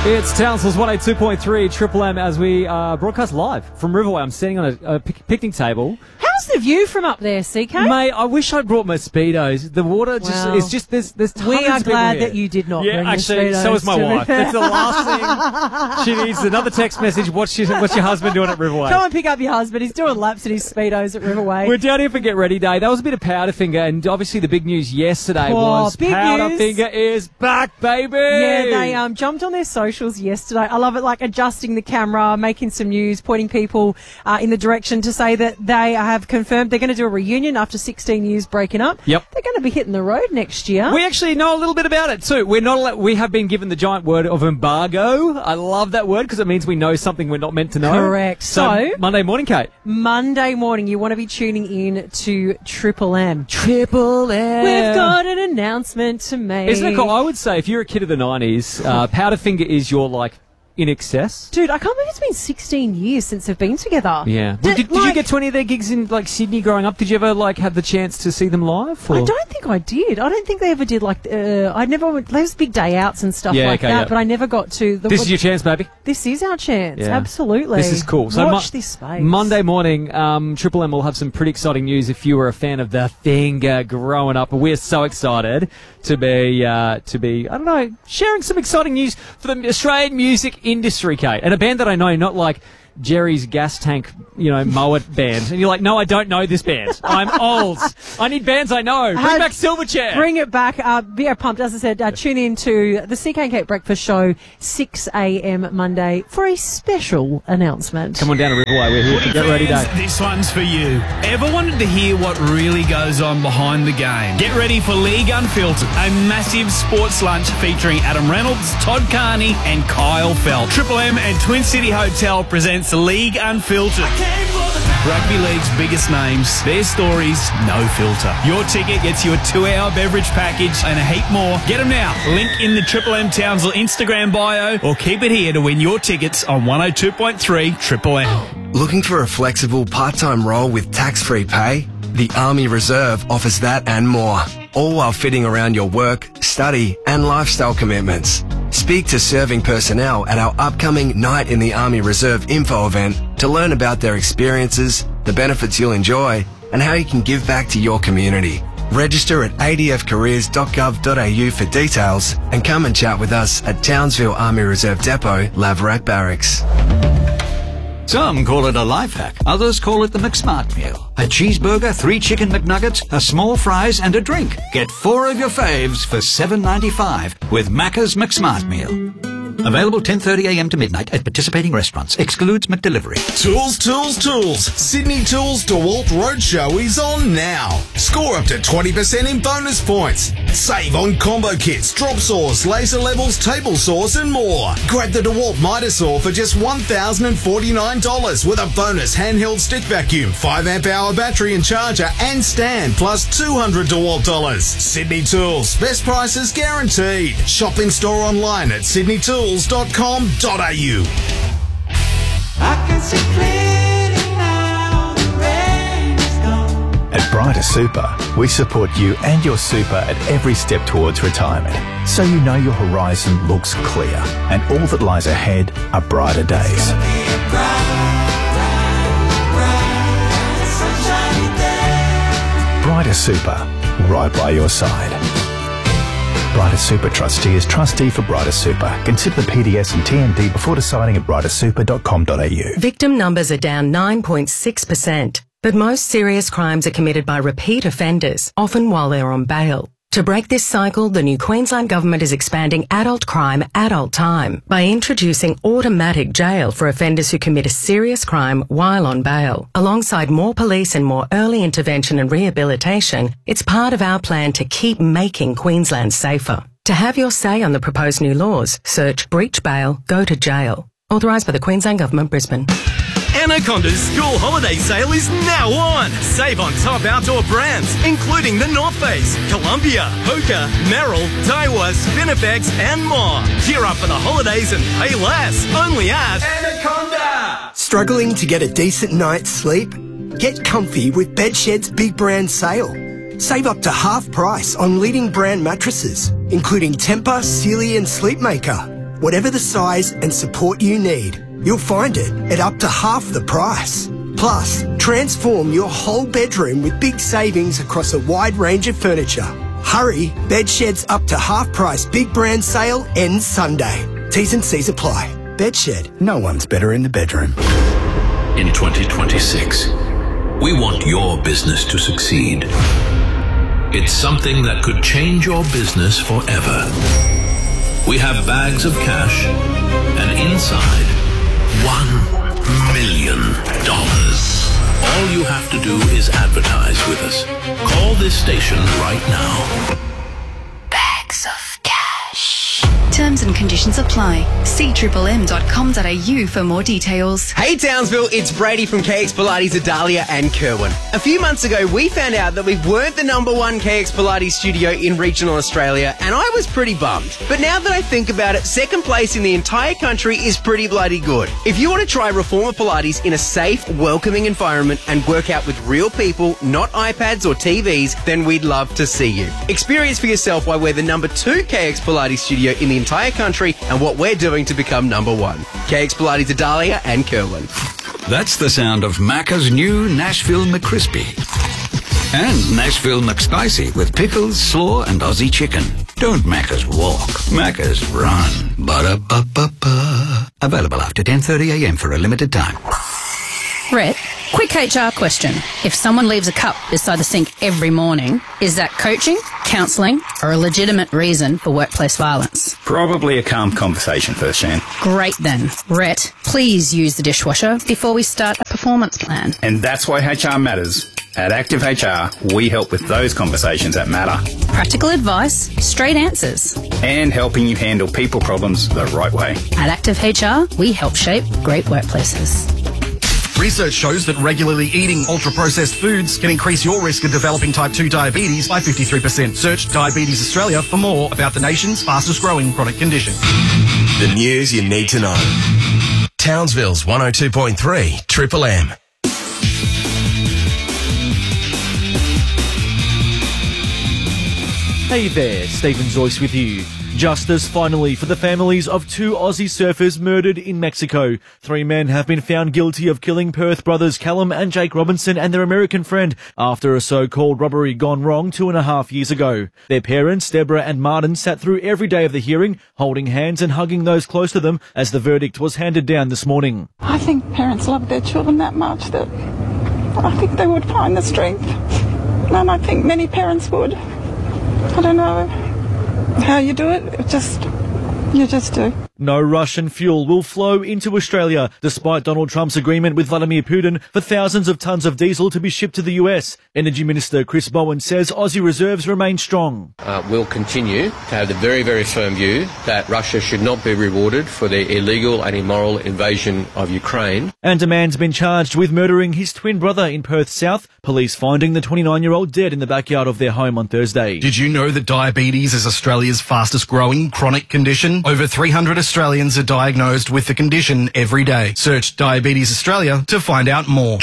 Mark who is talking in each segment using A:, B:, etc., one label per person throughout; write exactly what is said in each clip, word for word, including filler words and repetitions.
A: It's Townsville's one eighty-two point three Triple M as we uh, broadcast live from Riverway. I'm sitting on a, a pic- picnic table.
B: How's the view from up there, C K?
A: Mate, I wish I'd brought my Speedos. The water just
B: Wow.
A: is just, there's, there's tons
B: We are
A: of people
B: glad
A: here.
B: that you did not
A: Yeah,
B: bring
A: actually,
B: your Speedos
A: so is my
B: to
A: wife.
B: me.
A: That's the last thing she needs. Another text message. What's your, what's your husband doing at Riverway?
B: Go and pick up your husband. He's doing laps in his Speedos at Riverway.
A: We're down here for Get Ready Day. That was a bit of Powderfinger, and obviously the big news yesterday
B: Oh,
A: was
B: big
A: Powderfinger is back, baby!
B: Yeah, they um, jumped on their socials yesterday. I love it, like adjusting the camera, making some news, pointing people uh, in the direction to say that they have confirmed they're going to do a reunion after sixteen years breaking up.
A: Yep.
B: They're going to be hitting the road next year.
A: We actually know a little bit about it too. We're not. Allowed, we have been given the giant word of embargo. I love that word because it means we know something we're not meant to know.
B: Correct.
A: So,
B: So-
A: Monday morning, Kate.
B: Monday morning, you want to be tuning in to Triple M.
A: Triple M.
B: We've got an announcement to make.
A: Isn't it cool? I would say if you're a kid of the nineties, uh, Powderfinger is your like in excess.
B: Dude, I can't believe it's been sixteen years since they've been together.
A: Yeah.
B: Did,
A: Well, did, did you
B: like-
A: get to any of their gigs in like Sydney growing up? Did you ever like have the chance to see them live? Or?
B: I don't think I did. I don't think they ever did like. Uh, I never. Went, there was big day outs and stuff
A: Yeah,
B: like
A: okay,
B: that,
A: yeah.
B: but I never got to. The,
A: This is your chance, baby.
B: This is our chance.
A: Yeah.
B: Absolutely.
A: This is cool. So
B: watch
A: Mo-
B: this space.
A: Monday morning, um, Triple M will have some pretty exciting news if you were a fan of The Thing uh, growing up. We're so excited to be, uh, to be, I don't know, sharing some exciting news for the Australian music industry, Kate. And a band that I know, not like Jerry's gas tank, you know, mower band. And you're like, no, I don't know this band. I'm old. I need bands I know. Bring
B: Uh,
A: back Silverchair.
B: Bring it back. Uh, be pumped. As I said, uh, tune in to the C K and Kate Breakfast Show, six a.m. Monday, for a special announcement.
A: Come on down to Riverway. We're here for Get Ready Day.
C: This one's for you. Ever wanted to hear what really goes on behind the game? Get ready for League Unfiltered, a massive sports lunch featuring Adam Reynolds, Todd Carney and Kyle Felt. Triple M and Twin City Hotel presents League Unfiltered. Rugby League's biggest names, their stories, no filter. Your ticket gets you a two-hour beverage package and a heap more. Get them now. Link in the Triple M Townsville Instagram bio or keep it here to win your tickets on one oh two point three Triple M.
D: Looking for a flexible part-time role with tax-free pay? The Army Reserve offers that and more, all while fitting around your work, study and lifestyle commitments. Speak to serving personnel at our upcoming Night in the Army Reserve info event to learn about their experiences, the benefits you'll enjoy and how you can give back to your community. Register at a d f careers dot gov dot a u for details and come and chat with us at Townsville Army Reserve Depot, Laverack Barracks.
E: Some call it a life hack. Others call it the McSmart meal. A cheeseburger, three chicken McNuggets, a small fries and a drink. Get four of your faves for seven ninety-five with Macca's McSmart meal. Available ten thirty a m to midnight at participating restaurants. Excludes McDelivery.
F: Tools, tools, tools. Sydney Tools DeWalt Roadshow is on now. Score up to twenty percent in bonus points. Save on combo kits, drop saws, laser levels, table saws and more. Grab the DeWalt Mitre Saw for just one thousand forty-nine dollars with a bonus handheld stick vacuum, five amp hour battery and charger and stand plus two hundred DeWalt dollars. Sydney Tools. Best prices guaranteed. Shop in store online at sydney tools dot com dot a u.
G: At Brighter Super, we support you and your super at every step towards retirement, so you know your horizon looks clear and all that lies ahead are brighter days. Brighter Super, right by your side. Brighter Super Trustee is trustee for Brighter Super. Consider the P D S and T M D before deciding at brighter super dot com dot a u.
H: Victim numbers are down nine point six percent, but most serious crimes are committed by repeat offenders, often while they're on bail. To break this cycle, the new Queensland Government is expanding adult crime, adult time by introducing automatic jail for offenders who commit a serious crime while on bail. Alongside more police and more early intervention and rehabilitation, it's part of our plan to keep making Queensland safer. To have your say on the proposed new laws, search breach bail, go to jail. Authorised by the Queensland Government, Brisbane.
C: Anaconda's school holiday sale is now on. Save on top outdoor brands, including the North Face, Columbia, Hoka, Merrill, Daiwa, Spinifex, and more. Gear up for the holidays and pay less. Only at Anaconda.
I: Struggling to get a decent night's sleep? Get comfy with Bedshed's big brand sale. Save up to half price on leading brand mattresses, including Tempur, Sealy and Sleepmaker. Whatever the size and support you need, you'll find it at up to half the price. Plus, transform your whole bedroom with big savings across a wide range of furniture. Hurry, Bedshed's up to half price big brand sale ends Sunday. T's and C's apply. Bedshed, no one's better in the bedroom.
J: In twenty twenty-six, we want your business to succeed. It's something that could change your business forever. We have bags of cash, and inside, one million dollars. All you have to do is advertise with us. Call this station right now.
K: Bags of cash. Terms and conditions apply. See triple m dot com dot a u for more details.
L: Hey Townsville, it's Brady from K X Pilates Adalia and Kerwin. A few months ago, we found out that we weren't the number one K X Pilates studio in regional Australia, and I was pretty bummed. But now that I think about it, second place in the entire country is pretty bloody good. If you want to try Reformer Pilates in a safe, welcoming environment and work out with real people, not iPads or T Vs, then we'd love to see you. Experience for yourself why we're the number two K X Pilates studio in the entire country and what we're doing to become number one. K X Pilates Adalia and Kerwin.
E: That's the sound of Macca's new Nashville McCrispy. And Nashville McSpicy with pickles, slaw and Aussie chicken. Don't Macca's walk, Macca's run. Ba-da-ba-ba-ba. Available after ten thirty a m for a limited time.
M: Rhett, quick H R question. If someone leaves a cup beside the sink every morning, is that coaching, counselling, or a legitimate reason for workplace violence?
N: Probably a calm conversation first, Shan.
M: Great then. Rhett, please use the dishwasher before we start a performance plan.
N: And that's why H R matters. At Active H R, we help with those conversations that matter.
M: Practical advice, straight answers.
N: And helping you handle people problems the right way.
M: At Active H R, we help shape great workplaces.
O: Research shows that regularly eating ultra-processed foods can increase your risk of developing type two diabetes by fifty-three percent. Search Diabetes Australia for more about the nation's fastest-growing chronic condition.
F: The news you need to know. Townsville's one oh two point three Triple M.
P: Hey there, Stephen Joyce with you. Justice finally for the families of two Aussie surfers murdered in Mexico. Three men have been found guilty of killing Perth brothers Callum and Jake Robinson and their American friend after a so-called robbery gone wrong two and a half years ago. Their parents, Deborah and Martin, sat through every day of the hearing, holding hands and hugging those close to them as the verdict was handed down this morning.
Q: I think parents love their children that much that I think they would find the strength. And I think many parents would. I don't know how you do it, it just, you just do.
P: No Russian fuel will flow into Australia, despite Donald Trump's agreement with Vladimir Putin for thousands of tonnes of diesel to be shipped to the U S. Energy Minister Chris Bowen says Aussie reserves remain strong.
R: Uh, we'll continue to have the very, very firm view that Russia should not be rewarded for their illegal and immoral invasion of Ukraine.
P: And a man's been charged with murdering his twin brother in Perth South. Police finding the twenty-nine-year-old dead in the backyard of their home on Thursday.
O: Did you know that diabetes is Australia's fastest growing chronic condition? Over three hundred Australians are diagnosed with the condition every day. Search Diabetes Australia to find out more.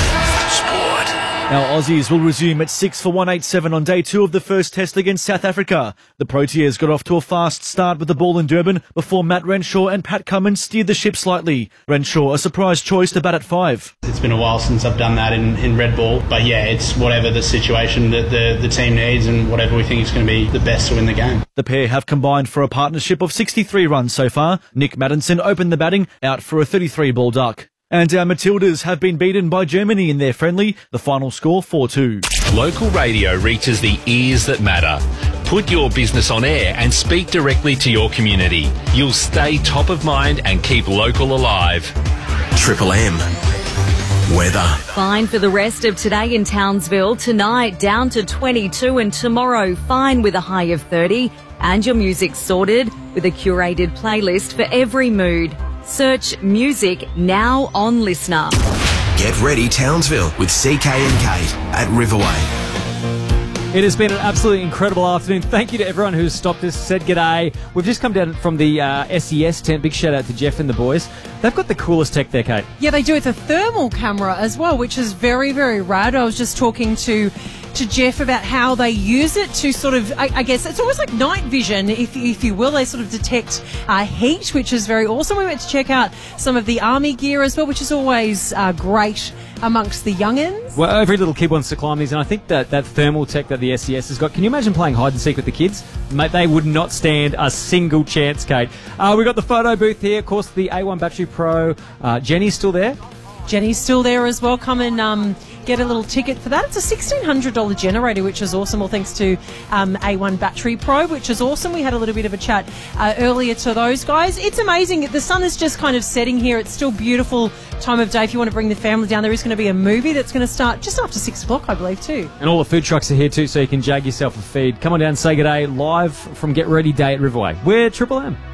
O: Our Aussies will resume at six for one eighty-seven on day two of the first test against South Africa. The Proteas got off to a fast start with the ball in Durban before Matt Renshaw and Pat Cummins steered the ship slightly. Renshaw, a surprise choice to bat at five.
S: It's been a while since I've done that in, in red ball, but yeah, it's whatever the situation that the, the team needs and whatever we think is going to be the best to win the game.
P: The pair have combined for a partnership of sixty-three runs so far. Nick Maddinson opened the batting, out for a thirty-three ball duck. And our Matildas have been beaten by Germany in their friendly, the final score four two.
T: Local radio reaches the ears that matter. Put your business on air and speak directly to your community. You'll stay top of mind and keep local alive.
F: Triple M. Weather.
U: Fine for the rest of today in Townsville. Tonight down to twenty-two and tomorrow fine with a high of thirty. And your music sorted with a curated playlist for every mood. Search music now on Listener.
F: Get ready, Townsville, with C K and Kate at Riverway.
A: It has been an absolutely incredible afternoon. Thank you to everyone who's stopped us, said g'day. We've just come down from the uh, S E S tent. Big shout out to Jeff and the boys. They've got the coolest tech there, Kate.
B: Yeah, they do. It's a thermal camera as well, which is very, very rad. I was just talking to to Jeff about how they use it to sort of, I, I guess, it's almost like night vision, if, if you will. They sort of detect uh, heat, which is very awesome. We went to check out some of the army gear as well, which is always uh, great amongst the youngins.
A: Well, every little kid wants to climb these, and I think that that thermal tech that the S E S has got, can you imagine playing hide and seek with the kids? Mate, they would not stand a single chance, Kate. Uh, we've got the photo booth here, of course, the A one Battery Pro. Uh, Jenny's still there.
B: Jenny's still there as well. Come and um, get a little ticket for that. It's a sixteen hundred dollars generator, which is awesome. All thanks to um, A one Battery Pro, which is awesome. We had a little bit of a chat uh, earlier to those guys. It's amazing. The sun is just kind of setting here. It's still beautiful time of day if you want to bring the family down. There is going to be a movie that's going to start just after six o'clock, I believe, too.
A: And all the food trucks are here too, so you can jag yourself a feed. Come on down, say good day, live from Get Ready Day at Riverway. We're Triple M.